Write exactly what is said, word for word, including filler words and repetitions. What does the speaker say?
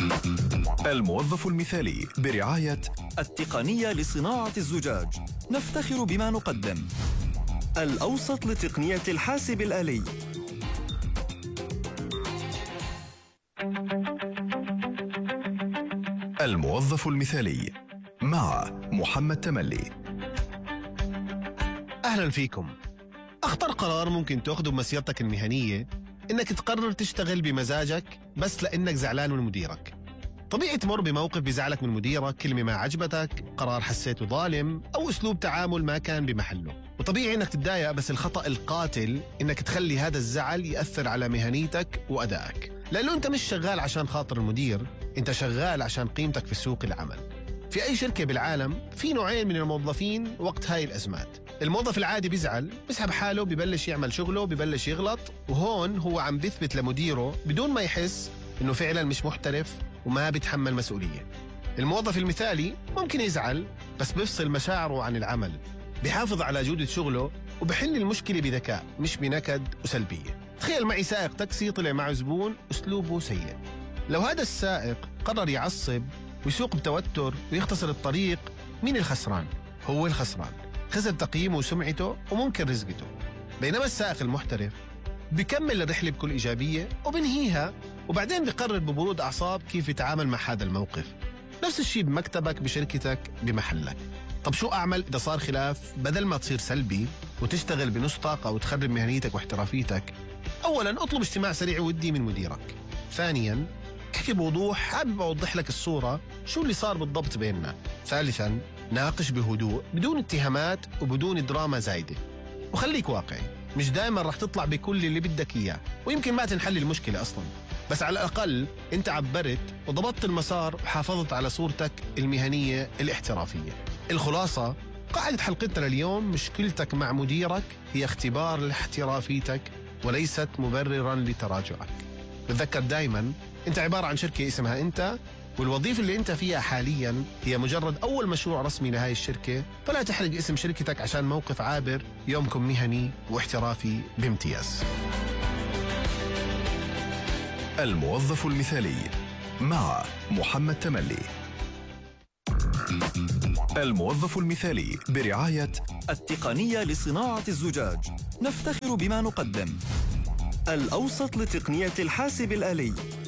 الموظف المثالي برعاية التقنية لصناعة الزجاج، نفتخر بما نقدم. الأوسط لتقنية الحاسب الآلي. الموظف المثالي مع محمد تملي. أهلا فيكم. أخطر قرار ممكن تأخذه بمسيرتك المهنية إنك تقرر تشتغل بمزاجك بس لأنك زعلان من مديرك. طبيعي تمر بموقف بزعلك من مديرك، كلمة ما عجبتك، قرار حسيته ظالم، أو أسلوب تعامل ما كان بمحله. وطبيعي إنك تتضايق، بس الخطأ القاتل إنك تخلي هذا الزعل يأثر على مهنيتك وأدائك، لأنه أنت مش شغال عشان خاطر المدير، أنت شغال عشان قيمتك في سوق العمل. في أي شركة بالعالم في نوعين من الموظفين وقت هاي الأزمات. الموظف العادي بيزعل، بيسحب حاله، ببلش يعمل شغله، ببلش يغلط، وهون هو عم بيثبت لمديره بدون ما يحس إنه فعلا مش محترف وما بيتحمل مسؤولية. الموظف المثالي ممكن يزعل بس بيفصل مشاعره عن العمل، بيحافظ على جودة شغله وبحل المشكلة بذكاء مش بنكد وسلبية. تخيل معي سائق تاكسي طلع معه زبون أسلوبه سيء. لو هذا السائق قرر يعصب ويسوق بتوتر ويختصر الطريق، مين الخسران؟ هو الخسران، خسر تقييمه وسمعته وممكن رزقته. بينما السائق المحترف بيكمل الرحلة بكل إيجابية وبنهيها، وبعدين بيقرر ببرود أعصاب كيف يتعامل مع هذا الموقف. نفس الشيء بمكتبك، بشركتك، بمحلك. طب شو أعمل إذا صار خلاف؟ بدل ما تصير سلبي وتشتغل بنص طاقة وتخرب مهنيتك واحترافيتك، أولاً اطلب اجتماع سريع ودي من مديرك. ثانياً احكي بوضوح، حابب أوضح لك الصورة شو اللي صار بالضبط بيننا. ثالثاً ناقش بهدوء بدون اتهامات وبدون دراما زايدة. وخليك واقعي، مش دائما رح تطلع بكل اللي بدك إياه، ويمكن ما تنحل المشكلة أصلا، بس على الأقل أنت عبرت وضبطت المسار وحافظت على صورتك المهنية الاحترافية. الخلاصة، قاعدة حلقتنا اليوم، مشكلتك مع مديرك هي اختبار لاحترافيتك وليست مبررا لتراجعك. بتذكر دايما أنت عبارة عن شركة اسمها أنت، والوظيفة اللي أنت فيها حاليا هي مجرد أول مشروع رسمي لهاي الشركة، فلا تحرق اسم شركتك عشان موقف عابر. يومكم مهني واحترافي بامتياز. الموظف المثالي مع محمد تملي. الموظف المثالي برعاية التقنية لصناعة الزجاج، نفتخر بما نقدم. الأوسط لتقنية الحاسب الآلي.